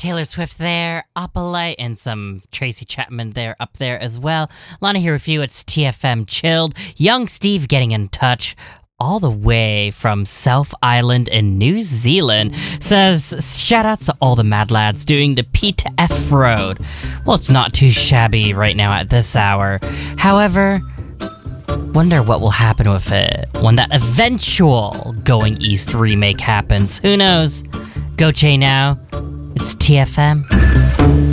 Taylor Swift there, Opalite, and some Tracy Chapman there up there as well. Lana here with you. It's TFM Chilled. Young Steve getting in touch all the way from South Island in New Zealand says, shoutouts to all the mad lads doing the P to F road. Well, it's not too shabby right now at this hour. However, wonder what will happen with it when that eventual Going East remake happens. Who knows? Go Jay now. It's TFM.